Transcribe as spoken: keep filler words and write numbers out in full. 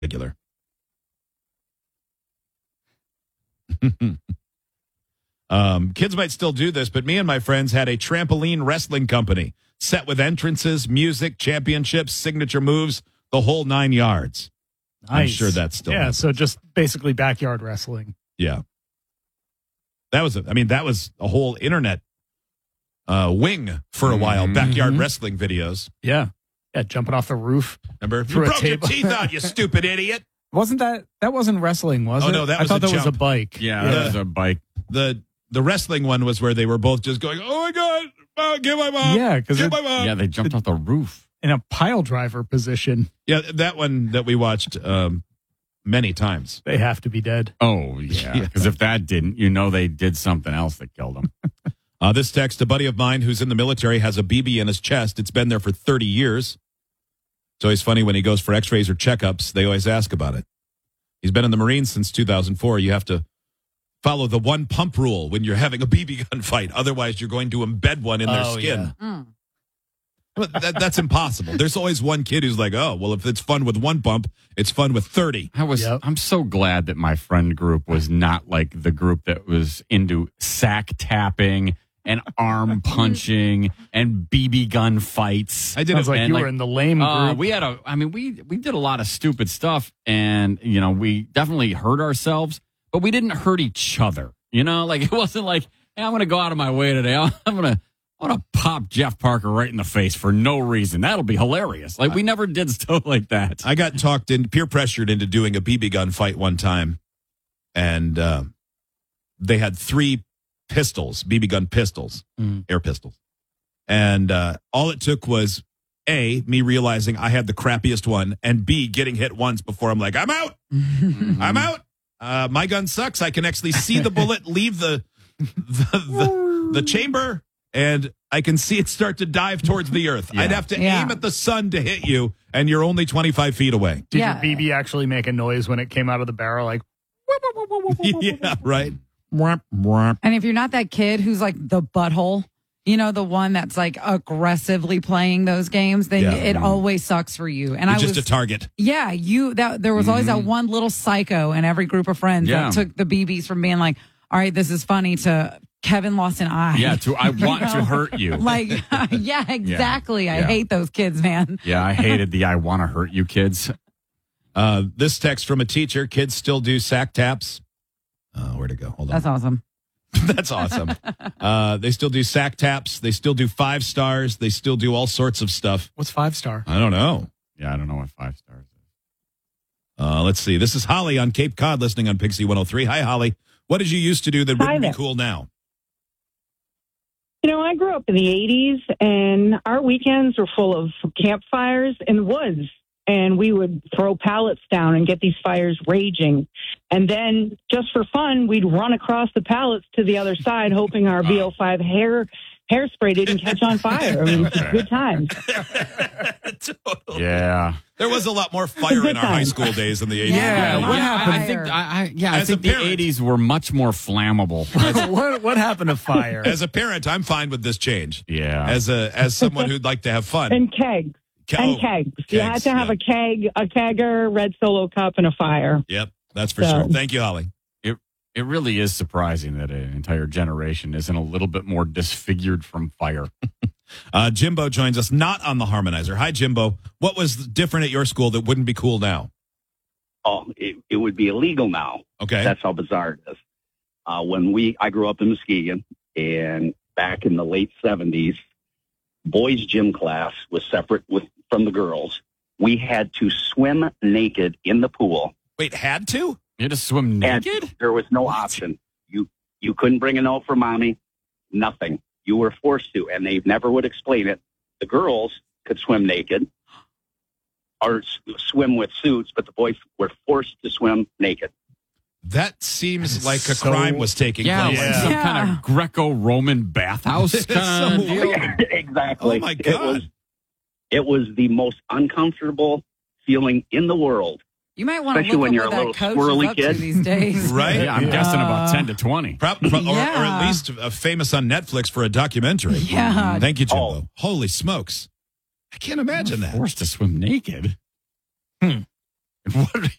regular. um, kids might still do this, but me and my friends had a trampoline wrestling company set with entrances, music, championships, signature moves, the whole nine yards. Nice. I'm sure that's still yeah. happens. So just basically backyard wrestling. Yeah, that was. A, I mean, that was a whole internet uh, wing for a while. Mm-hmm. Backyard wrestling videos. Yeah, yeah, jumping off the roof. Remember, you Through a broke your table. teeth out, you stupid idiot. Wasn't that that wasn't wrestling? Was Oh, it? no, that I was thought a that was a jump. bike. Yeah, Yeah. that was a bike. The the wrestling one was where they were both just going, "Oh my god, uh, give my mom, Yeah, 'cause give it- my mom." Yeah, they jumped off the roof. in a pile driver position. Yeah, that one that we watched um, many times. They have to be dead. Oh, yeah. Yeah. Because if that didn't, you know they did something else that killed them. Uh, this text, a buddy of mine who's in the military has a B B in his chest. It's been there for thirty years. It's always funny when he goes for x-rays or checkups, they always ask about it. He's been in the Marines since two thousand four. You have to follow the one pump rule when you're having a B B gun fight. Otherwise, you're going to embed one in their Oh, skin. yeah. But that, that's impossible. There's always one kid who's like, oh, well, if it's fun with one pump, it's fun with thirty. I was Yep. I'm so glad that my friend group was not like the group that was into sack tapping and arm punching and B B gun fights. I did Sounds it. like and you like, were in the lame group. Uh, we had a, I mean, we we did a lot of stupid stuff, and you know, we definitely hurt ourselves, but we didn't hurt each other. You know, like it wasn't like, hey, I'm going to go out of my way today. I'm going to, I'm going to pop Jeff Parker right in the face for no reason. That'll be hilarious. Like we never did stuff like that. I got talked in, peer pressured into doing a B B gun fight one time, and uh, they had three pistols, B B gun pistols, Mm. air pistols, and uh, all it took was A, me realizing I had the crappiest one, and B, getting hit once before I'm like, I'm out, I'm out. Uh, my gun sucks. I can actually see the bullet leave the the, the, the chamber, and I can see it start to dive towards the earth. Yeah. I'd have to Yeah. aim at the sun to hit you, and you're only twenty-five feet away. Did Yeah. your B B actually make a noise when it came out of the barrel? Like, Yeah, right. And if you're not that kid who's like the butthole, you know, the one that's like aggressively playing those games, then Yeah. it always sucks for you. And You're I just was, a target. yeah, you, that there was always that one little psycho in every group of friends Yeah. that took the B Bs from being like, all right, this is funny to Kevin lost an eye. Yeah, to I want know? to hurt you. Like, yeah, exactly. I Yeah. hate those kids, man. Yeah, I hated the I want to hurt you kids. Uh, this text from a teacher: kids still do sack taps. Uh, where to go? Hold on. That's awesome. That's awesome. Uh, they still do sack taps. They still do five stars. They still do all sorts of stuff. what's five star? I don't know. Yeah, I don't know what five stars is. Uh, let's see. This is Holly on Cape Cod listening on Pixie one oh three. Hi, Holly. What did you used to do that Hi wouldn't be there. cool now? You know, I grew up in the eighties, and our weekends were full of campfires in the woods. And we would throw pallets down and get these fires raging. And then, just for fun, we'd run across the pallets to the other side, hoping our V O five hair hairspray didn't catch on fire. I mean, it's just good times. Totally. Yeah. There was a lot more fire in our high school days in the eighties. Yeah, Yeah, what yeah, I, I happened? think I, I yeah, I As a think the parent- eighties were much more flammable. what what happened to fire? As a parent, I'm fine with this change. Yeah. As a as someone who'd like to have fun. And kegs. Ke- And oh, kegs. You had kegs, to have yeah. a keg, a kegger, red solo cup, and a fire. Yep, that's for So- sure. Thank you, Holly. It it really is surprising that an entire generation isn't a little bit more disfigured from fire. Uh, Jimbo joins us, not on the harmonizer. Hi, Jimbo. What was different at your school that wouldn't be cool now? Oh, it, it would be illegal now. Okay. That's how bizarre it is. Uh, when we, I grew up in Muskegon, and back in the late seventies, boys' gym class was separate with from the girls. We had to swim naked in the pool. Wait, had to? You had to swim And naked? there was no option. You you couldn't bring a note for mommy. Nothing. You were forced to, and they never would explain it. The girls could swim naked or s- swim with suits, but the boys were forced to swim naked. That seems like a so- crime was taking Yeah, place. like some Yeah. kind of Greco-Roman bathhouse It's kind so of deal. weird. Exactly. Oh, my It God. was, it was the most uncomfortable feeling in the world. You might want to Especially look when up you're what a that little coach squirrely is up to kid. these days. Right? Yeah, I'm guessing about Uh, ten to twenty. Prob- pro- or, or Yeah. at least uh, famous on Netflix for a documentary. Yeah. Thank you, Jimbo. Oh. Holy smokes. I can't imagine that. Forced to swim naked. Hmm. What,